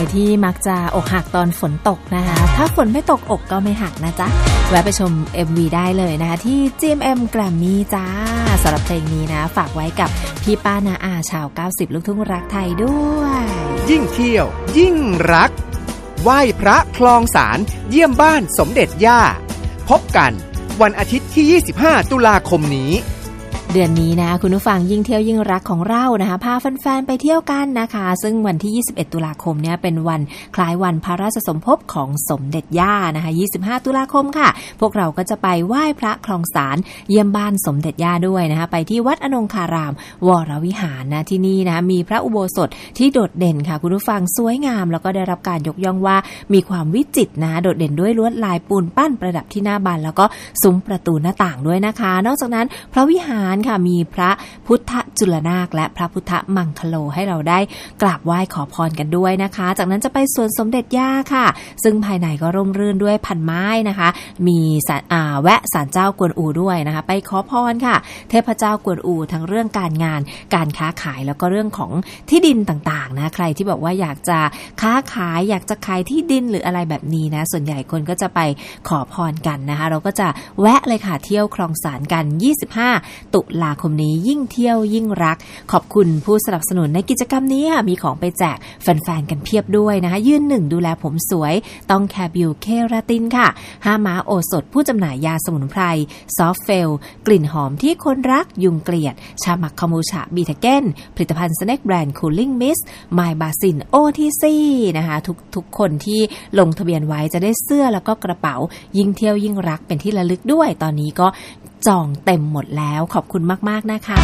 ที่มักจะอกหักตอนฝนตกนะคะถ้าฝนไม่ตกอกก็ไม่หักนะจ๊ะแวะไปชม MV ได้เลยนะคะที่ GMM Grammy จ้าสำหรับเพลงนี้นะฝากไว้กับพี่ป้านาอาชาว90ลูกทุ่งรักไทยด้วยยิ่งเที่ยวยิ่งรักไหว้พระคลองสารเยี่ยมบ้านสมเด็จย่าพบกันวันอาทิตย์ที่25ตุลาคมนี้เดือนนี้นะคุณผู้ฟังยิ่งเที่ยวยิ่งรักของเรานะคะพาแฟนๆไปเที่ยวกันนะคะซึ่งวันที่21ตุลาคมเนี่ยเป็นวันคล้ายวันพระราชสมภพของสมเด็จย่านะคะ25ตุลาคมค่ะพวกเราก็จะไปไหว้พระคลองสารเยี่ยมบ้านสมเด็จย่าด้วยนะคะไปที่วัดอนงคารามวรวิหารนะที่นี่นะมีพระอุโบสถที่โดดเด่นค่ะคุณผู้ฟังสวยงามแล้วก็ได้รับการยกย่องว่ามีความวิจิตรนะโดดเด่นด้วยลวดลายปูนปั้นประดับที่หน้าบานแล้วก็ซุ้มประตูหน้าต่างด้วยนะคะนอกจากนั้นพระวิหารค่ะมีพระพุทธจุลนาคและพระพุทธมังคโลให้เราได้กราบไหว้ขอพรกันด้วยนะคะจากนั้นจะไปสวนสมเด็จย่าค่ะซึ่งภายในก็ร่มรื่นด้วยพันไม้นะคะมีแวะศาลเจ้ากวนอูด้วยนะคะไปขอพรค่ะเทพเจ้ากวนอูทั้งเรื่องการงานการค้าขายแล้วก็เรื่องของที่ดินต่างๆนะใครที่บอกว่าอยากจะค้าขายอยากจะขายที่ดินหรืออะไรแบบนี้นะส่วนใหญ่คนก็จะไปขอพรกันนะคะเราก็จะแวะเลยค่ะเที่ยวคลองสารกัน25ตุลาคมนี้ยิ่งเที่ยวยิ่งรักขอบคุณผู้สนับสนุนในกิจกรรมนี้ค่ะมีของไปแจกแฟนๆกันเพียบด้วยนะคะยืนหนึ่งดูแลผมสวยต้องแคบิวเคราตินค่ะ5ม้าโอสถผู้จำหน่ายยาสมุนไพรซอฟเฟลกลิ่นหอมที่คนรักยุงเกลียดชาหมักคอมบูชาบีทาเก้นผลิตภัณฑ์สแน็คแบรนด์คูลิ่งมิสไมบาซินโอทีซีนะคะทุกคนที่ลงทะเบียนไว้จะได้เสื้อแล้วก็กระเป๋ายิ่งเที่ยวยิ่งรักเป็นที่ระลึกด้วยตอนนี้ก็จองเต็มหมดแล้วขอบคุณมากๆนะคะ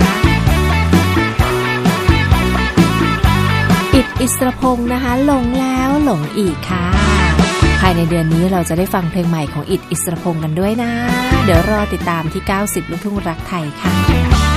อิสรพงษ์นะคะหลงแล้วหลงอีกค่ะภายในเดือนนี้เราจะได้ฟังเพลงใหม่ของอิสรพงษ์กันด้วยนะเดี๋ยวรอติดตามที่90ลูกทุ่งรักไทยค่ะ